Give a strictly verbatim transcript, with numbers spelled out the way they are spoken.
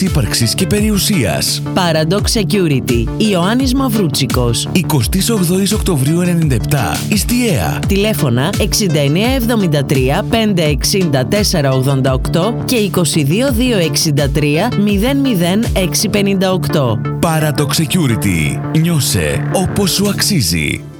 ύπαρξης και περιουσίας. Paradox Security. Ιωάννης Μαυρούτσικος. εικοστή όγδοη Οκτωβρίου ενενήντα επτά. Ιστιαία. Τηλέφωνα εξήντα εννέα εβδομήντα τρία πεντακόσια εξήντα τέσσερα ογδόντα οκτώ και είκοσι δύο διακόσια εξήντα τρία μηδέν μηδέν έξι πενήντα οκτώ. Paradox Security. Νιώσε όπως σου αξίζει.